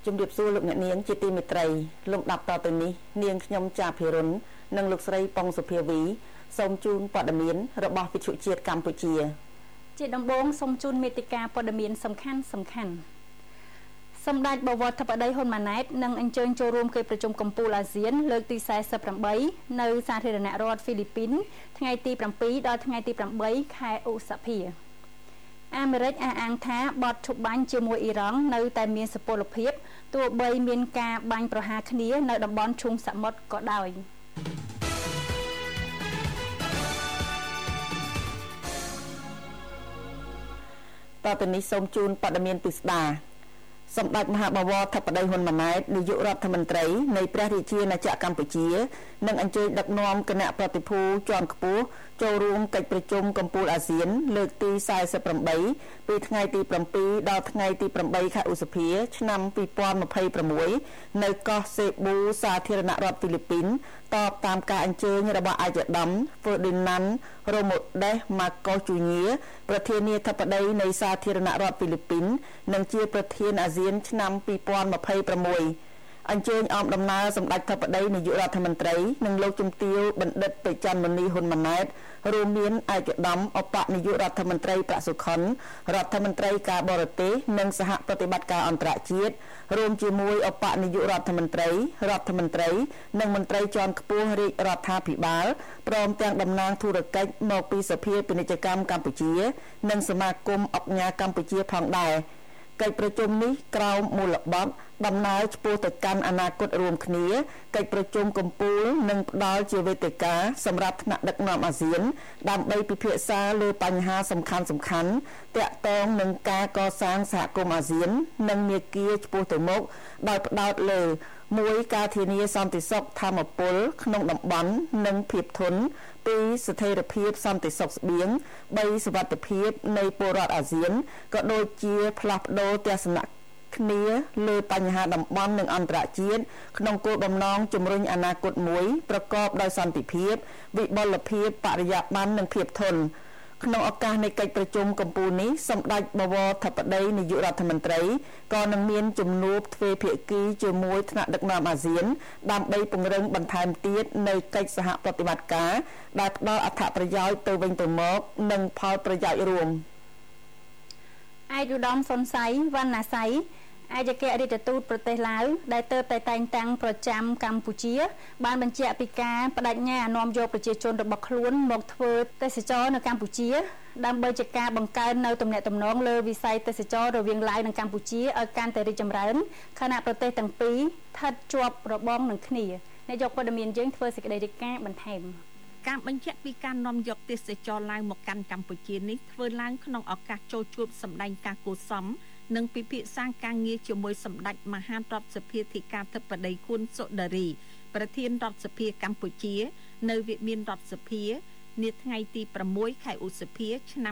ជំរាបសួរលោកអ្នកនាងជាទីមេត្រីលោកដាប់តទៅនេះនាងខ្ញុំចាភិរុននិងលោកស្រីប៉ុងសុភាវីសូមជូនព័ត៌មានរបស់វិទ្យុជាតិកម្ពុជាជាដំបូងសូមជូនមេតិការព័ត៌មានសំខាន់សម្ដេចបវរធិបតីហ៊ុនម៉ាណែតនឹងអញ្ជើញចូលរួមកិច្ចប្រជុំកំពូលអាស៊ានលើកទី48នៅសាធារណរដ្ឋហ្វីលីពីនថ្ងៃទី7ដល់ថ្ងៃទី8ខែឧសភាអាមេរិកអះអាងថាបទឈប់បាញ់ជាមួយអ៊ីរ៉ង់នៅតែមានសុពលភាពទោះបីមានការបាញ់ប្រហារគ្នានៅតំបន់ឈូងសមុទ្រក៏ដោយតទៅនេះសូមជូនព័ត៌មានពិស្ដាសម្ដេចមហាបវរធិបតីហ៊ុនម៉ាណែតនាយករដ្ឋមន្ត្រីនៃព្រះរាជាណាចក្រកម្ពុជានឹងអញ្ជើញដឹកនាំគណៈប្រតិភូជាន់ខ្ពស់ចូលរួមកិច្ចប្រជុំកំពូលអាស៊ានលើកទី48ពីថ្ងៃទី7ដល់ថ្ងៃទី8ខែឧសភាឆ្នាំ2026នៅកោះសេប៊ូសាធារណរដ្ឋហ្វីលីពីនតបតាមការអញ្ជើញរបស់ឯកឧត្តម Ferdinand Romualdez Marcos Jr. ប្រធានាធិបតីនៃសាធារណរដ្ឋហ្វីលីពីននិងជាប្រធានអាស៊ានឆ្នាំ2026អញ្ជើញអមដំណើរសម្ដេចធិបតីនាយករដ្ឋមន្ត្រីនិងលោកជំទាវបណ្ឌិតពេជ្រច័ន្ទមុនីហ៊ុនម៉ាណែតរួមមានឯកឧត្តមឧបនាយករដ្ឋមន្ត្រីប្រាក់សុខុនរដ្ឋមន្ត្រីការបរទេសនិងសហប្រតិបត្តិការអន្តរជាតិរួមជាមួយឧបនាយករដ្ឋមន្ត្រីនិងមន្ត្រីជាន់ខ្ពស់រាជរដ្ឋាភិបាលព្រមទាំងតំណាងធុរកិច្ចមកពីសភាពាណិជ្ជកម្មកម្ពុជានិងសមាគមអង្គការកម្ពុជាផងដែរកិច្ចប្រជុំនេះក្រោមមូលបទដំណើរឆ្ពោះទៅកាន់អនាគតរួមគ្នាកិច្ចប្រជុំកំពូលនឹងផ្ដល់ជាវេទិកាសម្រាប់ថ្នាក់ដឹកនាំអាស៊ានដើម្បីពិភាក្សាលើបញ្ហាសំខាន់ទាក់ទងនឹងការកសាងសហគមន៍អាស៊ាននិងមាគ៌ាឆ្ពោះទៅមុខដោយផ្ដោតលើ1ការធានាសន្តិសុខធម្មពលក្នុងតំបន់និងភាពធន់2ស្ថិរភាពសន្តិសុខស្បៀង3សុវត្ថិភាពនៃពលរដ្ឋអាស៊ានក៏ដូចជាផ្លាស់ប្ដូរទស្សនៈគ្នាលើបញ្ហាតំបន់និងអន្តរជាតិក្នុងគោលបំណងជំរុញអនាគតមួយប្រកបដោយសន្តិភាពវិបុលភាពបរិយាបន្ននិងភាពធន់ក្នុងឱកាសនៃកិច្ចប្រជុំកំពូលនេះសម្ដេចបវរធិបតីនាយករដ្ឋមន្ត្រីក៏នឹងមានជំនួបទ្វេភាគីជាមួយថ្នាក់ដឹកនាំអាស៊ានដើម្បីពង្រឹងបន្ថែមទៀតនៅកិច្ចសហប្រតិបត្តិការដែលផ្ដល់អត្ថប្រយោជន៍ទៅវិញទៅមកនិងផលប្រយោជន៍រួមឯកឧត្តមសុនស័យវណ្ណាស័យឯកអគ្គរដ្ឋទូតប្រទេសឡាវដែលទៅតែតែងតាំងប្រចាំកម្ពុជាបានបញ្ជាក់ពីការបដិញ្ញានាំយកប្រជាជនរបស់ខ្លួនមកធ្វើទេសចរនៅកម្ពុជាដើម្បីជាការបង្កើននៅទំនាក់ទំនងលើវិស័យទេសចររវាងឡាវនិងកម្ពុជាឲ្យកាន់តែរីកចម្រើនខណៈប្រទេសទាំងពីរស្ថិតជាប់របងនឹងគ្នាអ្នកយកព័ត៌មានយើងធ្វើសេចក្តីរាយការណ៍បន្ថែមការបញ្ជាក់ពីការនាំយកទេសចរឡាវមកកាន់កម្ពុជានេះធ្វើឡើងក្នុងឱកាសចូលជួបសម្ដែងការគូសំនិងពិភាក្សាការងារជាមួយសម្ដេចមហារដ្ឋសភាធិការធិបតីខួនសុដារីប្រធានរដ្ឋសភាកម្ពុជានៅវិមានរដ្ឋសភានាថ្ងៃទី6ខែឧសភាឆ្នាំ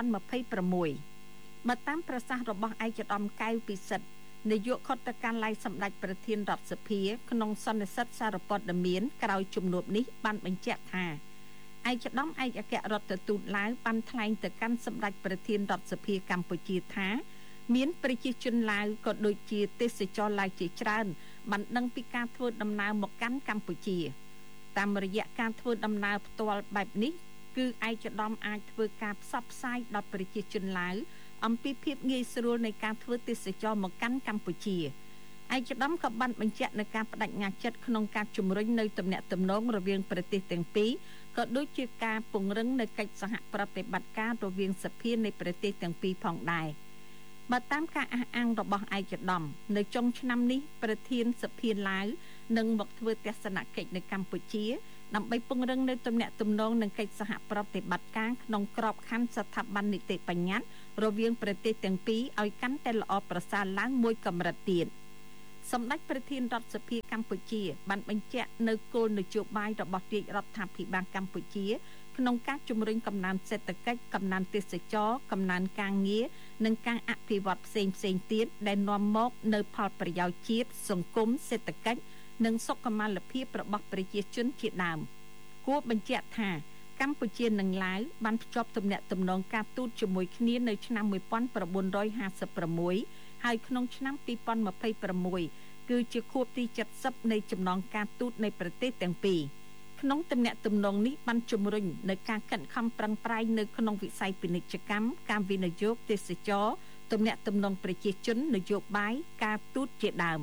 2026បើតាមប្រសាសន៍របស់ឯកឧត្តមកែវពិសិដ្ឋនាយកខុទ្ទកាល័យសម្ដេចប្រធានរដ្ឋសភាក្នុងសន្និសីទសារព័ត៌មានក្រោយជំនួបនេះបានបញ្ជាក់ថាឯកឧត្តមឯកអគ្គរដ្ឋទូតឡាវបានថ្លែងទៅកាន់សម្ដេចប្រធានរដ្ឋសភាកម្ពុជាថាមានប្រជាជនឡាវក៏ដូចជាទេសចរឡាវជាច្រើនបានដឹងពីការធ្វើដំណើរមកកាន់កម្ពុជាតាមរយៈការធ្វើដំណើរផ្ទាល់បែបនេះគឺឯកឧត្តមអាចធ្វើការផ្សព្វផ្សាយដល់ប្រជាជនឡាវអំពីភាពងាយស្រួលនៃការធ្វើទេសចរមកកាន់កម្ពុជាឯកឧត្តមក៏បានបញ្ជាក់នៅការបដិញ្ញាចិត្តក្នុងការជំរុញនៅទំនាក់ទំនងរវាងប្រទេសទាំងពីរក៏ដូចជាការពង្រឹងនៅកិច្ចសហប្រតិបត្តិការរវាងសភានៃប្រទេសទាំងពីរផងដែរបើតាមការអះអាងរបស់ឯកឧត្តមនៅចុងឆ្នាំនេះប្រធានសភាឡាវនឹងមកធ្វើទស្សនកិច្ចនៅកម្ពុជាដើម្បីពង្រឹងនៅទំនាក់ទំនងនិងកិច្ចសហប្រតិបត្តិការក្នុងក្របខ័ណ្ឌស្ថាប័ននីតិបញ្ញត្តិរវាងប្រទេសទាំងពីរឲ្យកាន់តែល្អប្រសើរឡើងមួយកម្រិតទៀតសម្ដេចប្រធានរដ្ឋសភាកម្ពុជាបានបញ្ជាក់នៅគោលនយោបាយរបស់រាជរដ្ឋាភិបាលកម្ពុជាក្នុងការជំរុញកំណើនសេដ្ឋកិច្ចកំណើនទេសចរកំណើនការងារនិងការអភិវឌ្ឍផ្សេងទៀតដែលនាំមកនៅផលប្រយោជន៍ជាតិសង្គមសេដ្ឋកិច្ចនិងសុខុមាលភាពរបស់ប្រជាជនជាដើមគួរបញ្ជាក់ថាកម្ពុជានិងឡាវបានភ្ជាប់ទំនាក់ទំនងការទូតជាមួយគ្នានៅឆ្នាំ1956 ហើយក្នុងឆ្នាំ2026គឺជាខួបទី70នៃចំណងការទូតនៃប្រទេសទាំងពីរក្នុងទំនាក់ទំនងនេះបានជំរុញនៅការខិតខំប្រឹងប្រែងនៅក្នុងវិស័យពាណិជ្ជកម្មការវិនិយោគទេសចរទំនាក់ទំនងប្រជាជននយោបាយការទូតជាដើម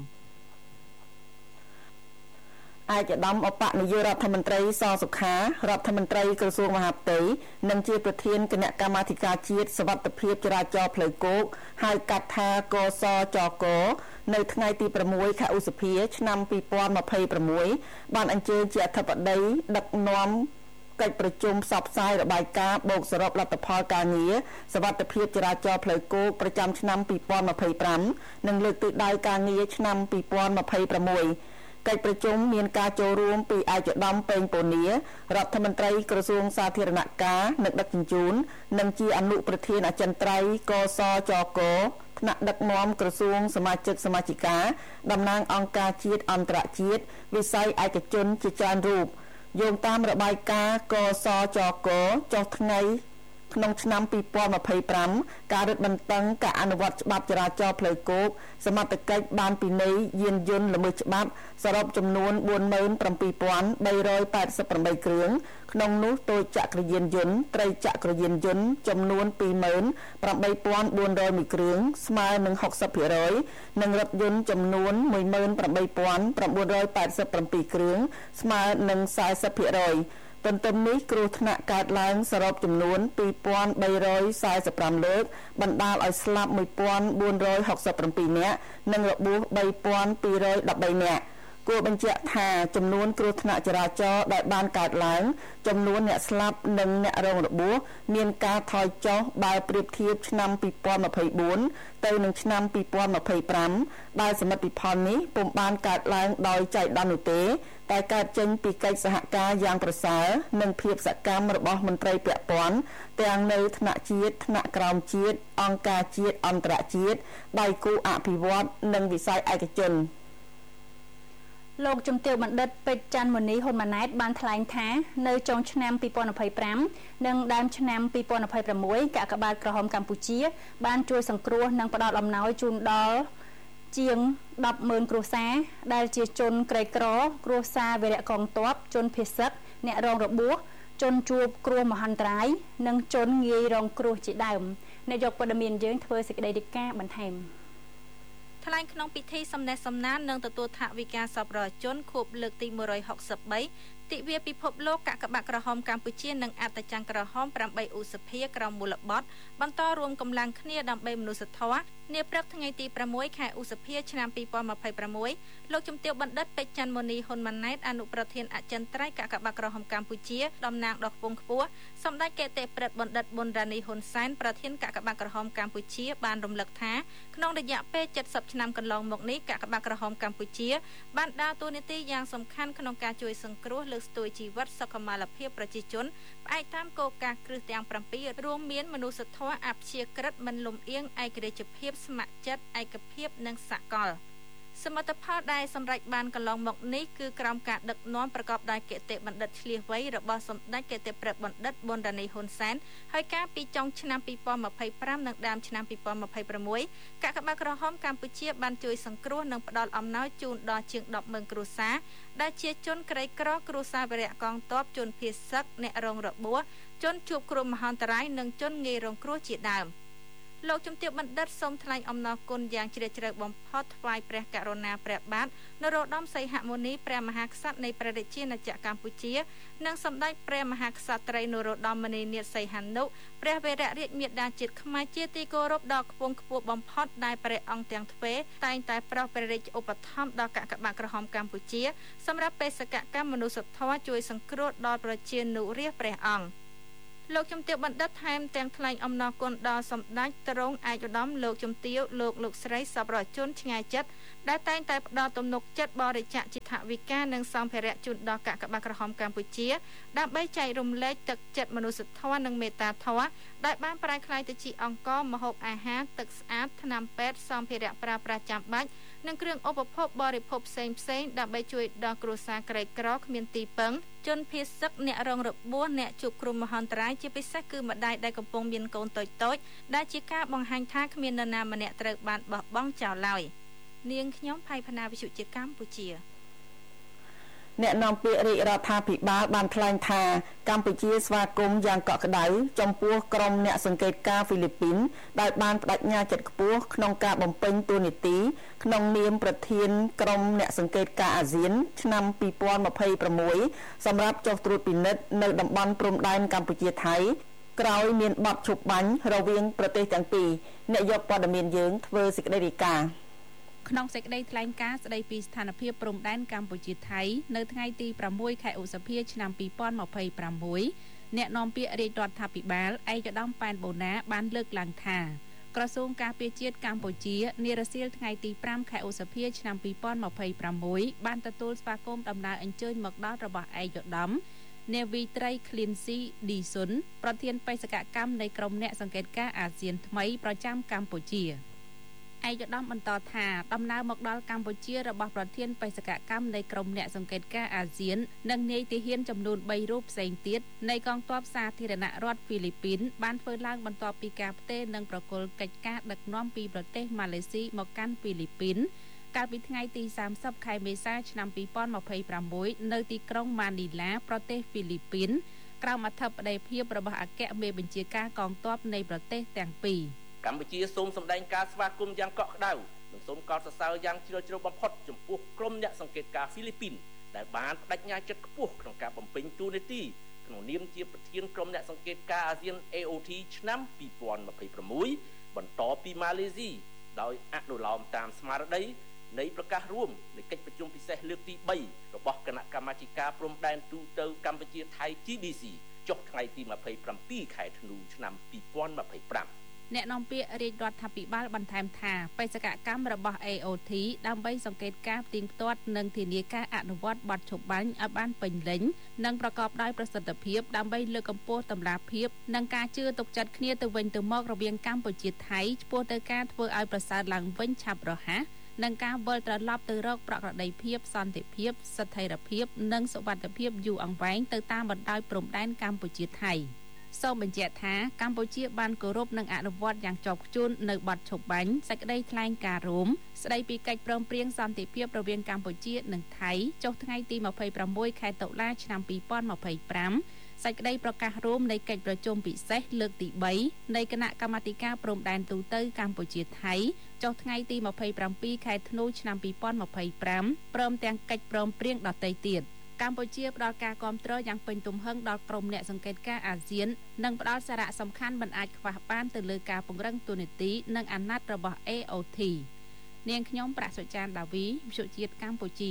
ឯកឧត្តមឧបនាយករដ្ឋមន្ត្រីសសុខារដ្ឋមន្ត្រីក្រសួងមហាផ្ទៃនិងជាប្រធានគណៈកម្មាធិការជាតិសុវត្ថិភាពចរាចរណ៍ផ្លូវគោកហៅកាត់ថាកសចកនៅថ្ងៃទី6ខែឧសភាឆ្នាំ2026បានអញ្ជើញជាអធិបតីដឹកនាំកិច្ចប្រជុំផ្សព្វផ្សាយរបាយការណ៍បូកសរុបលទ្ធផលការងារសុវត្ថិភាពចរាចរណ៍ផ្លូវគោកប្រចាំឆ្នាំ2025និងលើកទិសដៅការងារឆ្នាំ2026កិច្ចប្រជុំមានការចូលរួមពីឯកឧត្តមពេញពូនីរដ្ឋមន្ត្រីក្រសួងសាធារណការនិងដឹកជញ្ជូននិងជាអនុប្រធានអចិន្ត្រៃយ៍កសចកថ្នាក់ដឹកនាំក្រសួងសមាជិកសមាជិកាតំណាងអង្គការជាតិអន្តរជាតិវិស័យឯកជនជាច្រើនរូបយោងតាមរបាយការណ៍កសចកចុះថ្ងៃក្នុងឆ្នាំ2025ការរឹតបន្តឹងការអនុវត្តច្បាប់ចរាចរណ៍ផ្លូវគោកសមត្ថកិច្ចបានពិន័យយានយន្តល្មើសច្បាប់សរុបចំនួន 47,388 គ្រឿងក្នុងនោះតូចចក្រយានយន្តត្រីចក្រយានយន្តចំនួន 28,401 គ្រឿងស្មើនឹង 60% និងរថយន្តចំនួន 18,987 គ្រឿងស្មើនឹង 40%ទន្ទឹមនេះគ្រោះថ្នាក់កើតឡើងសរុបចំនួន 2,345 លើកបណ្ដាលឲ្យស្លាប់ 1,467 នាក់និងរបួស 3,213 នាក់គួរបញ្ជាក់ថាចំនួនគ្រោះថ្នាក់ចរាចរណ៍ដែលបានកើតឡើងចំនួនអ្នកស្លាប់និងអ្នករងរបួសមានការថយចុះបើប្រៀបធៀបឆ្នាំ2024ទៅនឹងឆ្នាំ2025ដែលសមិទ្ធផលនេះពុំបានកើតឡើងដោយចៃដន្យនោះទេតែកើតចេញពីកិច្ចសហការយ៉ាងប្រសើរនិងភាពសកម្មរបស់មន្ត្រីពាក់ព័ន្ធទាំងនៅថ្នាក់ជាតិថ្នាក់ក្រោមជាតិអង្គការជាតិអន្តរជាតិដៃគូអភិវឌ្ឍន៍និងវិស័យឯកជនលោកជំទាវបណ្ឌិតពេជ្រច័ន្ទមុនីហ៊ុនម៉ាណែតបានថ្លែងថានៅចុងឆ្នាំ2025និងដើមឆ្នាំ2026កាកបាទក្រហមកម្ពុជាបានជួយសង្គ្រោះនិងផ្តល់អំណោយជូនដល់ជាង 10,000 គ្រួសារដែលជាជនក្រីក្រគ្រួសារវីរៈកងទ័ពជនភេសកអ្នករងរបួសជនជួបគ្រោះមហន្តរាយនិងជនងាយរងគ្រោះជាដើមនាយកព័ត៌មានយើងធ្វើសេចក្តីរាយការណ៍បន្ថែមថ្លែងក្នុងពិធីសំណេះសំណាលនិងទទួលថវិកាសប្បុរសជនខួបលើកទី163ទិវាពិភពលោកកាកបាទក្រហមកម្ពុជានិងអត្តច័ន្ទក្រហម8ឧសភាក្រោមមូលបត់បន្តរួមកម្លាំងគ្នាដើម្បីមនុស្សធម៌នាព្រឹកថ្ងៃទី6ខែឧសភាឆ្នាំ2026លោកជំទាវបណ្ឌិតពេជ្រច័ន្ទមុនីហ៊ុនម៉ាណែតអនុប្រធានអចិន្ត្រៃយ៍កាកបាទក្រហមកម្ពុជាតំណាងដ៏ខ្ពង់ខ្ពស់សម្ដេចកេតិព្រឹទ្ធបណ្ឌិតប៊ុនរ៉ានីហ៊ុនសែនប្រធានកាកបាទក្រហមកម្ពុជាបានរំលឹកថាក្នុងរយៈពេល70ឆ្នាំកន្លងមកនេះកាកបាទក្រហមកម្ពុជាបានដើរតួនាទីយ៉ាងសំខាន់ក្នុងការជួយសង្គ្រោះលើកស្ទួយជីវិតសុខុមាលភាពប្រជាជនផ្អែកតាមគោលការណ៍គ្រឹះទាំង7រួមមានមនុស្សធម៌អព្យាក្រឹតមិនលំអៀងឯករាជ្យភាពស្ម័គ្រចិត្តឯកភាពនិងសកលសមិទ្ធផលដែលសម្រេចបានកន្លងមកនេះគឺក្រោមការដឹកនាំប្រកបដោយគតិបណ្ឌិតឆ្លៀសវៃរបស់សម្ដេចកេតិព្រឹទ្ធបណ្ឌិតប៊ុនរ៉ានីហ៊ុនសែនហើយកាលពីចុងឆ្នាំ2025និងដើមឆ្នាំ2026កាកបាទក្រហមកម្ពុជាបានជួយសង្គ្រោះនិងផ្ដល់អំណោយជូនដល់ជាង 10,000 គ្រួសារដែលជាជនក្រីក្រគ្រួសារវីរៈកងទ័ពជនភេសកអ្នករងរបួសជនជួបគ្រោះមហន្តរាយនិងជនងាយរងគ្រោះជាដើមលោកជំទាវបណ្ឌិតសូមថ្លែងអំណរគុណយ៉ាងជ្រាលជ្រៅបំផុតថ្វាយព្រះករុណាព្រះបាទនរោត្តមសីហមុនីព្រះមហាក្សត្រនៃព្រះរាជាណាចក្រកម្ពុជានិងសម្ដេចព្រះមហាក្សត្រីនរោត្តមមុនីនាថសីហនុព្រះវររាជមាតាជាតិខ្មែរជាទីគោរពដ៏ខ្ពង់ខ្ពស់បំផុតដែលព្រះអង្គទាំងទ្វេតែងតែប្រោសព្រះរាជឧបត្ថម្ភដល់កាកបាទក្រហមកម្ពុជាសម្រាប់បេសកកម្មមនុស្សធម៌ជួយសង្គ្រោះដល់ប្រជានុរាស្ត្រព្រះអង្គលោកជំទាវបណ្ឌិតថែមទាំងថ្លែងអំណរគុណដល់សម្ដេចទ្រង់ឯកឧត្តមលោកជំទាវលោកស្រីសប្បុរសជនឆ្ងាយចិត្តដែលតែងតែផ្ដល់ទំនុកចិត្តបរិច្ចាគជាថវិកានិងសម្ភារៈជូនដល់កាកបាទក្រហមកម្ពុជាដើម្បីចែករំលែកទឹកចិត្តមនុស្សធម៌និងមេត្តាធម៌ដែលបានប្រែក្លាយទៅជាអង្គម្ហូបអាហារទឹកស្អាតថ្នាំពេទ្យសម្ភារៈប្រើប្រាស់ចាំបាច់និងគ្រឿងឧបភោគបរិភោគផ្សេងៗដើម្បីជួយដល់គ្រួសារក្រីក្រគ្មានទីពឹងជនភៀសសឹកអ្នករងរបួសអ្នកជួបគ្រោះមហន្តរាយជាពិសេសគឺម្ដាយដែលកំពុងមានកូនតូចៗដែលជាការបង្ហាញថាគ្មាននរណាម្នាក់ត្រូវបានបោះបង់ចោលឡើយនាងខ្ញុំផៃផាណាវិទ្យុជាតិកម្ពុជាអ្នកនាំពាក្យរាជរដ្ឋាភិបាលបានថ្លែងថាកម្ពុជាស្វាគមន៍យ៉ាងកក់ក្ដៅចំពោះក្រុមអ្នកសង្កេតការណ៍ហ្វីលីពីនដែលបានបដិញ្ញាចិត្តខ្ពស់ក្នុងការបំពេញតួនាទីក្នុងនាមប្រធានក្រុមអ្នកសង្កេតការណ៍អាស៊ានឆ្នាំ2026សម្រាប់ចុះត្រួតពិនិត្យនៅតំបន់ព្រំដែនកម្ពុជាថៃក្រោយមានបទឈប់បាញ់រវាងប្រទេសទាំងពីរអ្នកយកព័ត៌មានយើងធ្វើសេចក្តីរាយការណ៍ក្នុងសេចក្តីថ្លែងការណ៍ស្តីពីស្ថានភាពព្រំដែនកម្ពុជាថៃនៅថ្ងៃទី6ខែឧសភាឆ្នាំ2026អ្នកនាំពាក្យរាជរដ្ឋាភិបាលឯកឧត្តមប៉ែនបូណាបានលើកឡើងថាក្រសួងការពារជាតិកម្ពុជានារសៀលថ្ងៃទី5ខែឧសភាឆ្នាំ2026បានទទួលស្វាគមន៍ដំណើរអញ្ជើញមកដល់របស់ឯកឧត្តមនាវីត្រីឃ្លៀនស៊ីឌីស៊ុនប្រធានបេសកកម្មនៃក្រុមអ្នកសង្កេតការណ៍អាស៊ានថ្មីប្រចាំកម្ពុជាឯកឧត្តមបន្តថាដំណើរមកដល់កម្ពុជារបស់ប្រធានបេសកកម្មនៃក្រុមអ្នកសង្កេតការណ៍អាស៊ាននិងនាយទាហានចំនួន3រូបផ្សេងទៀតនៃកងទ័ពសាធារណរដ្ឋហ្វីលីពីនបានធ្វើឡើងបន្ទាប់ពីការផ្ទេរនិងប្រគល់កិច្ចការដឹកនាំពីប្រទេសម៉ាឡេស៊ីមកកាន់ហ្វីលីពីនកាលពីថ្ងៃទី30ខែមេសាឆ្នាំ2026នៅទីក្រុងម៉ានីឡាប្រទេសហ្វីលីពីនក្រោមអធិបតីភាពរបស់អគ្គមេបញ្ជាការកងទ័ពនៃប្រទេសទាំងពីរកម្ពុជាសូមសម្ដែងការស្វាគមន៍យ៉ាងកក់ក្ដៅនិងសូមកោតសរសើរយ៉ាងជ្រាលជ្រៅបំផុតចំពោះក្រុមអ្នកសង្កេតការណ៍ហ្វីលីពីនដែលបានបដិញ្ញាចិត្តខ្ពស់ក្នុងការបំពេញតួនាទីក្នុងនាមជាប្រធានក្រុមអ្នកសង្កេតការណ៍អាស៊ាន AOT ឆ្នាំ2026បន្តពីម៉ាឡេស៊ីដោយអនុលោមតាមស្មារតីនៃប្រកាសរួមនៃកិច្ចប្រជុំពិសេសលើកទី3របស់គណៈកម្មាធិការព្រំដែនទូទៅកម្ពុជាថៃ GBC ចុះថ្ងៃទី27ខែធ្នូឆ្នាំ2025 អ្នកនាំពាក្យរាជរដ្ឋាភិបាលបន្ថែមថាបេសកកម្មរបស់ AOT ដើម្បីសង្កេតការណ៍ផ្ទៀងផ្ទាត់និងធានាការអនុវត្តបទឈប់បាញ់ឲ្យបានពេញលេញនិងប្រកបដោយប្រសិទ្ធភាពដើម្បីលើកកម្ពស់តម្លាភាពនិងការជឿទុកចិត្តគ្នាទៅវិញទៅមករវាងកម្ពុជាថៃឆ្ពោះទៅការធ្វើឲ្យប្រសើរឡើងវិញឆាប់រហ័សនិងការវិលត្រឡប់ទៅរកប្រក្រតីភាពសន្តិភាពស្ថិរភាពនិងសុវត្ថិភាពយូរអង្វែងទៅតាមបណ្ដោយព្រំដែនកម្ពុជាថៃសូមបញ្ជាក់ថាកម្ពុជាបានគោរពនិងអនុវត្តយ៉ាងជាប់ខ្ជួននៅបទឈប់បាញ់សេចក្តីថ្លែងការណ៍រួមស្តីពីកិច្ចព្រមព្រៀងសន្តិភាពរវាងកម្ពុជានិងថៃចុះថ្ងៃទី26ខែតុលាឆ្នាំ2025សេចក្តីប្រកាសរួមនៃកិច្ចប្រជុំពិសេសលើកទី3នៃគណៈកម្មាធិការព្រំដែនទូទៅកម្ពុជាថៃចុះថ្ងៃទី27ខែធ្នូឆ្នាំ2025ព្រមទាំងកិច្ចព្រមព្រៀងដទៃទៀតកម្ពុជាផ្ដល់ការគាំទ្រយ៉ាងពេញទំហឹងដល់ក្រុមអ្នកសង្កេតការណ៍អាស៊ាននិងផ្ដល់សារៈសំខាន់មិនអាចខ្វះបានទៅលើការពង្រឹងតួនាទីនិងអាណត្តិរបស់ AOT នាងខ្ញុំប្រាក់សុចានដាវីវិទ្យុជាតិកម្ពុជា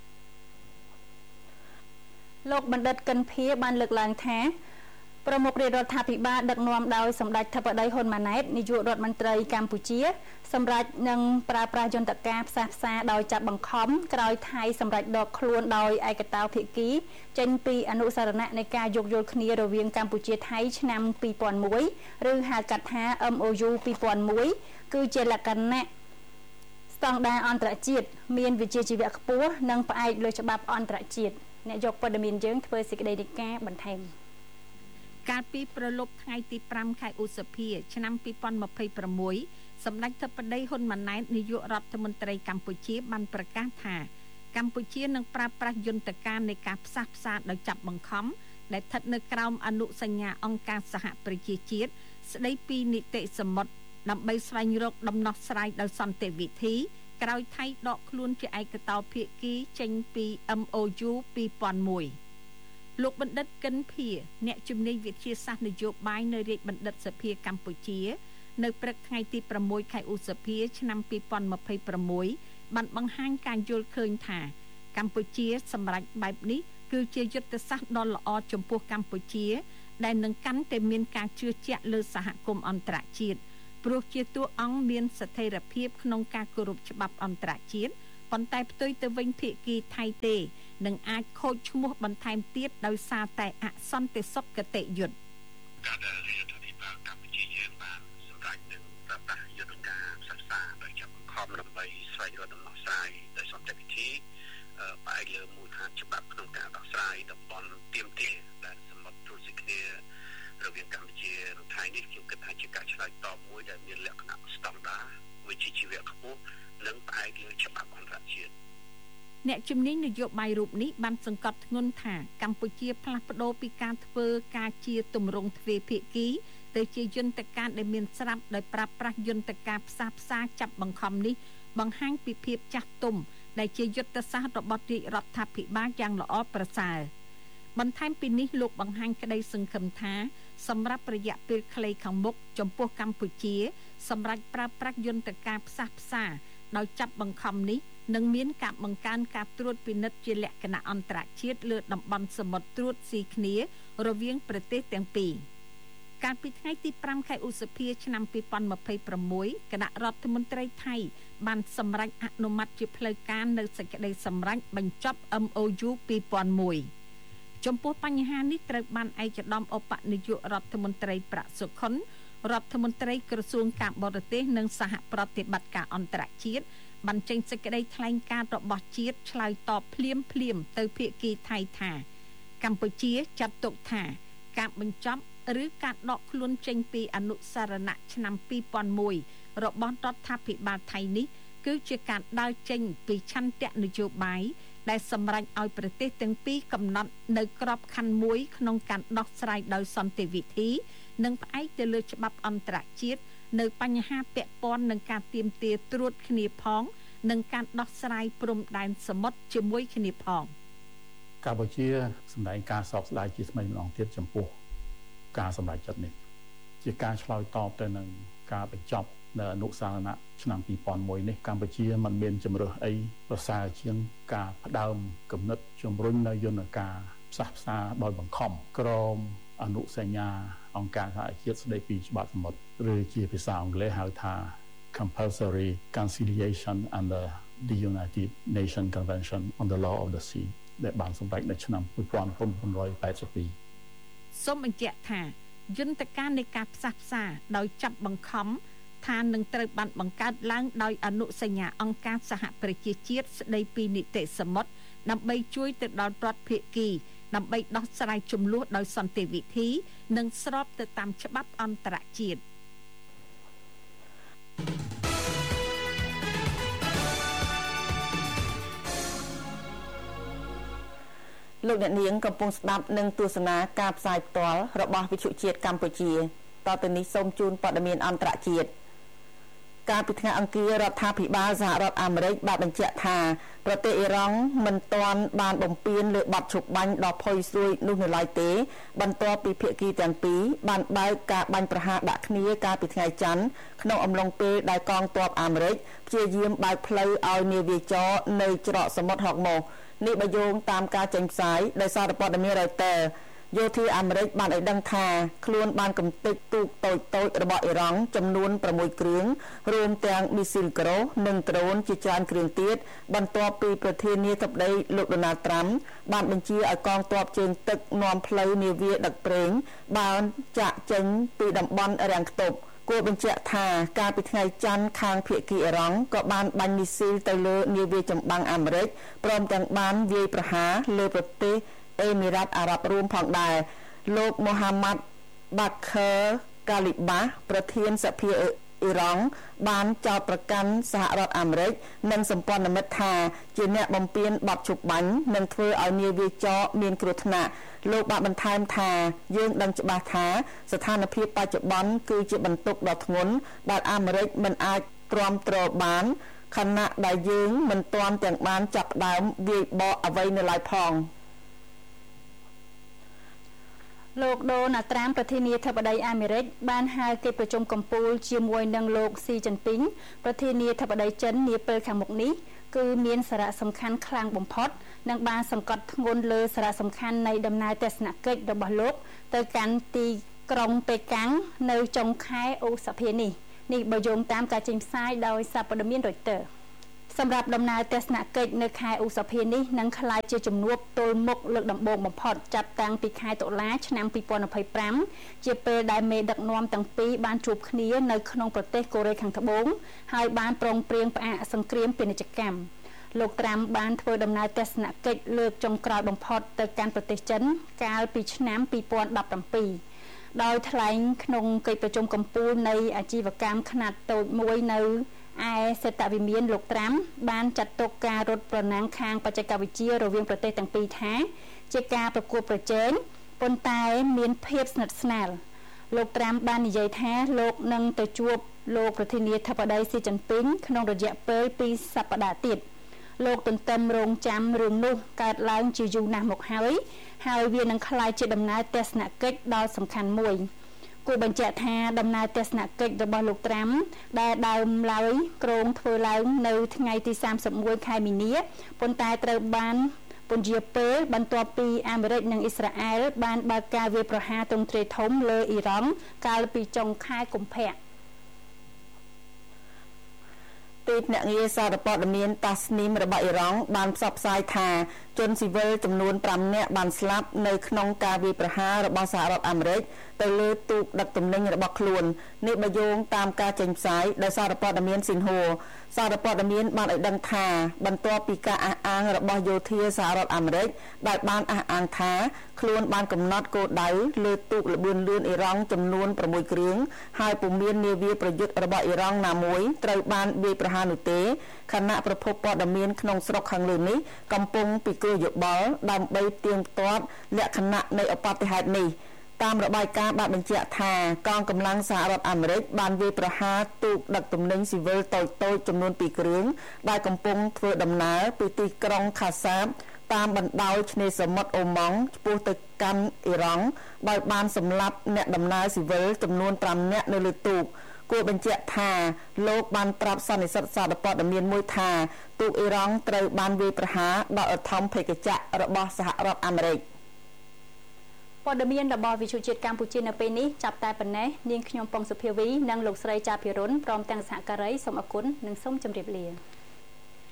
លោកបណ្ឌិតកិនភៀបានលើកឡើងថាប្រមុខរាជរដ្ឋាភិបាលដឹកនាំដោយសម្ដេចធិបតីហ៊ុនម៉ាណែតនាយករដ្ឋមន្ត្រីកម្ពុជាសម្រាប់នឹងប្រើប្រាស់យន្តការផ្សះផ្សាដោយចាប់បង្ខំក្រោយថៃសម្រាប់ដកខ្លួនដោយឯកតោភាគីចេញពីអនុសារណៈនៃការយោគយល់គ្នារវាងកម្ពុជាថៃឆ្នាំ2001ឬហៅកាត់ថា MOU 2001គឺជាលក្ខណៈស្តង់ដារអន្តរជាតិមានវិជ្ជាជីវៈខ្ពស់និងផ្អែកលើច្បាប់អន្តរជាតិអ្នកយកព័ត៌មានយើងធ្វើសេចក្តីរាយការណ៍បន្ថែមកាលពីប្រលប់ថ្ងៃទី5ខែឧសភាឆ្នាំ2026សម្ដេចធិបតីហ៊ុនម៉ាណែតនាយករដ្ឋមន្ត្រីកម្ពុជាបានប្រកាសថាកម្ពុជានឹងប្រើប្រាស់យន្តការនៃការផ្សះផ្សាដោយចាប់បង្ខំដែលស្ថិតនៅក្រោមអនុសញ្ញាអង្គការសហប្រជាជាតិស្តីពីនីតិសមុទ្រដើម្បីស្វែងរកដំណោះស្រាយដោយសន្តិវិធីក្រោយថៃដកខ្លួនជាឯកតោភាគីចេញពី MOU 2001លោកបណ្ឌិតកិនភៀអ្នកជំនាញវិទ្យាសាស្ត្រនយោបាយនៅរាជបណ្ឌិតសភាកម្ពុជានៅព្រឹកថ្ងៃទី6ខែឧសភាឆ្នាំ2026បានបង្ហាញការយល់ឃើញថាកម្ពុជាសម្រេចបែបនេះគឺជាយុទ្ធសាស្ត្រដ៏ល្អចំពោះកម្ពុជាដែលនឹងកាន់តែមានការជឿជាក់លើសហគមន៍អន្តរជាតិព្រោះជាតួអង្គមានស្ថិរភាពក្នុងការគោរពច្បាប់អន្តរជាតិប៉ុន្តែផ្ទុយទៅវិញភាគីថៃទេនឹងអាចខូចឈ្មោះបន្ថែមទៀតដោយសារតែអសន្តិសុខគតិយុត្តការដែលរដ្ឋាភិបាលកម្ពុជាយើងបានសម្រេចនឹងប្រើប្រាស់យន្តការផ្សះផ្សាដោយចាប់បង្ខំដើម្បីស្វែងរកដំណោះស្រាយដោយសន្តិវិធីផ្អែកលើមូលដ្ឋានច្បាប់ក្នុងការដោះស្រាយតំបន់ទាមទារដែលសមុទ្រទូស៊ីគ្នារវាងកម្ពុជានិងថៃនេះខ្ញុំគិតថាជាការឆ្លើយតបមួយដែលមានលក្ខណៈស្តង់ដារវិជ្ជាជីវៈខ្ពស់និងផ្អែកលើច្បាប់អន្តរជាតិអ្នកជំនាញនយោបាយរូបនេះបានសង្កត់ធ្ងន់ថាកម្ពុជាផ្លាស់ប្ដូរពីការធ្វើការជាទម្រង់ទ្វេភាគីទៅជាយន្តការដែលមានស្រាប់ដោយប្រើប្រាស់យន្តការផ្សះផ្សាចាប់បង្ខំនេះបង្ហាញពីភាពចាស់ទុំដែលជាយុទ្ធសាស្ត្ររបស់រាជរដ្ឋាភិបាលយ៉ាងល្អប្រសើរបន្ថែមពីនេះលោកបង្ហាញក្តីសង្ឃឹមថាសម្រាប់រយៈពេលខ្លីខាងមុខចំពោះកម្ពុជាសម្រាប់ប្រើប្រាស់យន្តការផ្សះផ្សាដោយចាប់បង្ខំនេះនឹងមានការបង្កើនការត្រួតពិនិត្យជាលក្ខណៈអន្តរជាតិលើតំបន់សមុទ្រត្រួតស៊ីគ្នារវាងប្រទេសទាំងពីរកាលពីថ្ងៃទី5ខែឧសភាឆ្នាំ2026គណៈរដ្ឋមន្ត្រីថៃបានសម្រេចអនុម័តជាផ្លូវការនៅសេចក្តីសម្រេចបញ្ចប់ MOU 2001ចំពោះបញ្ហានេះត្រូវបានឯកឧត្តមឧបនាយករដ្ឋមន្ត្រីប្រាក់សុខុនរដ្ឋមន្ត្រីក្រសួងការបរទេសនិងសហប្រតិបត្តិការអន្តរជាតិបានចេញសេចក្តីថ្លែងការណ៍របស់ជាតិឆ្លើយតបភ្លាមទៅភាគីថៃថាកម្ពុជាចាត់ទុកថាការបញ្ចប់ឬការដកខ្លួនចេញពីអនុសារណៈឆ្នាំ2001របស់រដ្ឋាភិបាលថៃនេះគឺជាការដើរចេញពីឆន្ទៈនយោបាយដែលសម្រេចឲ្យប្រទេសទាំងពីរកំណត់នៅក្របខ័ណ្ឌមួយក្នុងការដោះស្រាយដោយសន្តិវិធីនិងផ្អែកទៅលើច្បាប់អន្តរជាតិនៅបញ្ហាពាក់ព័ន្ធនឹងការទាមទារត្រួតគ្នាផងនិងការដោះស្រាយព្រំដែនសមុទ្រជាមួយគ្នាផងកម្ពុជាសម្ដែងការសោកស្ដាយជាថ្មីម្ដងទៀតចំពោះការសម្រេចចិត្តនេះជាការឆ្លើយតបទៅនឹងការបញ្ចប់នៅអនុសារណៈឆ្នាំ2001នេះកម្ពុជាមិនមានជំរើសអីប្រសើរជាងការផ្ដើមគំនិតជំរុញនៅយន្តការផ្សះផ្សាដោយបង្ខំក្រមអនុសញ្ញាអង្គការសហជាតិស្តីពីច្បាប់សមុទ្រឬជាភាសាអង់គ្លេសហៅថា Compulsory Conciliation under the United Nations Convention on the Law of the Sea ដែលបានសម្រេចនៅឆ្នាំ1982 សូមបញ្ជាក់ថាយន្តការនៃការផ្សះផ្សាដោយចាប់បង្ខំថានឹងត្រូវបានបង្កើតឡើងដោយអនុសញ្ញាអង្គការសហប្រជាជាតិស្តីពីនីតិសមុទ្រដើម្បីជួយទៅដល់រដ្ឋភាគីដើម្បីដោះស្រាយជម្លោះដោយសន្តិវិធីនិងស្របទៅតាមច្បាប់អន្តរជាតិលោកអ្នកនាងកំពុងស្ដាប់និងទស្សនាការផ្សាយផ្ទាល់របស់វិទ្យុជាតិកម្ពុជាតទៅនេះសូមជូនព័ត៌មានអន្តរជាតិកាលពីថ្ងៃអង្គាររដ្ឋាភិបាលសហរដ្ឋអាមេរិកបានបញ្ជាក់ថាប្រទេសអ៊ីរ៉ង់មិនទាន់បានបំពេញលើបទឈប់បាញ់ដ៏ផុយស្រួយនោះនៅឡើយទេបន្ទាប់ពីភាគីទាំងពីរបានបើកការបាញ់ប្រហារដាក់គ្នាកាលពីថ្ងៃច័ន្ទក្នុងអំឡុងពេលដែលកងទ័ពអាមេរិកព្យាយាមបើកផ្លូវឲ្យនាវាចរនៅច្រកសមុទ្រហុកម៉ូសនេះបើយោងតាមការចេញផ្សាយដោយសារព័ត៌មាន Reuters យោធាអាមេរិកបានឲ្យដឹងថាខ្លួនបានកំទេចទូកតូចរបស់អ៊ីរ៉ង់ចំនួន6គ្រឿងរួមទាំងមីស៊ីលក្រូសនិងដ្រូនជាច្រើនគ្រឿងទៀតបន្ទាប់ពីប្រធានាធិបតីលោក Donald Trump បានបញ្ជាឲ្យកងទ័ពជើងទឹកនាំផ្លូវនាវាដឹកប្រេងបានចាក់ចេញពីតំបន់រាំងខ្ទប់គួរបញ្ជាក់ថាកាលពីថ្ងៃច័ន្ទខាងភាគីអ៊ីរ៉ង់ក៏បានបាញ់មីស៊ីលទៅលើនាវាចម្បាំងអាមេរិកព្រមទាំងបានវាយប្រហារលើប្រទេសអេមីរ៉ាតអារ៉ាប់រួមផងដែរលោកមូហាម៉ាត់បាខឺកាលីបាប្រធានសភាអ៊ីរ៉ង់បានចោទប្រកាន់សហរដ្ឋអាមេរិកនិងសម្ព័ន្ធមិត្តថាជាអ្នកបំពានបទឈប់បាញ់និងធ្វើឲ្យនាវាចរមានគ្រោះថ្នាក់លោកបានបន្ថែមថាយើងដឹងច្បាស់ថាស្ថានភាពបច្ចុប្បន្នគឺជាបន្ទុកដ៏ធ្ងន់ដែលអាមេរិកមិនអាចទ្រាំទ្របានខណៈដែលយើងមិនទាន់ទាំងបានចាប់ផ្ដើមវាយបកអ្វីនៅឡើយផងលោកដូណាល់ត្រាំប្រធានាធិបតីអាមេរិកបានហៅកិច្ចប្រជុំកំពូលជាមួយនឹងលោកស៊ីជីនពីងប្រធានាធិបតីចិននាពេលខាងមុខនេះគឺមានសារៈសំខាន់ខ្លាំងបំផុតនិងបានសង្កត់ធ្ងន់លើសារៈសំខាន់នៃដំណើរទស្សនកិច្ចរបស់លោកទៅកាន់ទីក្រុងប៉េកាំងនៅចុងខែឧសភានេះបើយោងតាមការចេញផ្សាយដោយសារព័ត៌មាន Reutersសម្រាប់ដំណើរទស្សនកិច្ចនៅខែឧសភានេះនឹងក្លាយជាជំនួបទល់មុខលើកដំបូងបំផុតចាប់តាំងពីខែតុលាឆ្នាំ2025ជាពេលដែលមេដឹកនាំទាំងពីរបានជួបគ្នានៅក្នុងប្រទេសកូរ៉េខាងត្បូងហើយបានព្រមព្រៀងផ្អាកសង្គ្រាមពាណិជ្ជកម្មលោកត្រាំបានធ្វើដំណើរទស្សនកិច្ចលើកចុងក្រោយបំផុតទៅកាន់ប្រទេសចិនកាលពីឆ្នាំ2017ដោយថ្លែងក្នុងកិច្ចប្រជុំកំពូលនៃអាជីវកម្មខ្នាតតូចមួយនៅឯសេតវិមានលោកត្រាំបានចាត់ទុកការរត់ប្រណាំងខាងបច្ចេកវិទ្យារវាងប្រទេសទាំងពីរថាជាការប្រកួតប្រជែងប៉ុន្តែមានភាពស្និទ្ធស្នាលលោកត្រាំបាននិយាយថាលោកនឹងទៅជួបលោកប្រធានាធិបតីស៊ីជីនពីងក្នុងរយៈពេល2សប្តាហ៍ទៀតលោកទន្ទឹមរង់ចាំរឿងនោះកើតឡើងជាយូរណាស់មកហើយវានឹងក្លាយជាដំណើរទស្សនកិច្ចដ៏សំខាន់មួយគួរបញ្ជាក់ថាដំណើរទស្សនកិច្ចរបស់លោកត្រាំដែលដើមឡើយគ្រោងធ្វើឡើងនៅថ្ងៃទី31ខែមីនាប៉ុន្តែត្រូវបានពន្យាពេលបន្ទាប់ពីអាមេរិកនិងអ៊ីស្រាអែលបានបើកការវាយប្រហារទ្រង់ទ្រាយធំលើអ៊ីរ៉ង់កាលពីចុងខែកុម្ភៈទីភ្នាក់ងារសារព័ត៌មានតាស្នីមរបស់អ៊ីរ៉ង់បានផ្សព្វផ្សាយថាជនស៊ីវិលចំនួន5នាក់បានស្លាប់នៅក្នុងការវាយប្រហាររបស់សហរដ្ឋអាមេរិកទៅលើទូកដឹកទំនិញរបស់ខ្លួននេះបើយោងតាមការចេញផ្សាយដោយសារព័ត៌មានស៊ីនហួរសារព័ត៌មានបានឲ្យដឹងថាបន្ទាប់ពីការអះអាងរបស់យោធាសហរដ្ឋអាមេរិកដែលបានអះអាងថាខ្លួនបានកំណត់គោលដៅលើទូកល្បឿនលឿនអ៊ីរ៉ង់ចំនួន6គ្រឿងហើយពុំមាននាវាប្រយុទ្ធរបស់អ៊ីរ៉ង់ណាមួយត្រូវបានវាយប្រហារនោះទេខណៈប្រភពព័ត៌មានក្នុងស្រុកខាងលើនេះកំពុងពិគ្រោះយោបល់ដើម្បីទៀងទាត់លក្ខណៈនៃឧបទ្ទហេតុនេះតាមរបាយការណ៍បានបញ្ជាក់ថាកងកម្លាំងសហរដ្ឋអាមេរិកបានវាយប្រហារទូកដឹកទំនិញស៊ីវិលតូចៗចំនួន2គ្រឿងដែលកំពុងធ្វើដំណើរពីទីក្រុងខាសាបតាមបណ្ដោយឆ្នេរសមុទ្រអូម៉ង់ឆ្ពោះទៅកាន់អ៊ីរ៉ង់ដោយបានសម្លាប់អ្នកដំណើរស៊ីវិលចំនួន5នាក់នៅលើទូកគួរបញ្ជាក់ថាលោកបានប្រាប់សន្និសីទសារព័ត៌មានមួយថាទូកអ៊ីរ៉ង់ត្រូវបានវាយប្រហារដោយឧទ្ធម្ភាគចក្ររបស់សហរដ្ឋអាមេរិកព័ត៌មានរបស់វិទ្យុជាតិកម្ពុជានៅពេលនេះចាប់តែប៉ុណ្ណេះនាងខ្ញុំប៉ុងសុភាវីនិងលោកស្រីចាភិរុនព្រមទាំងសហការីសូមអរគុណនិងសូមជម្រាបលា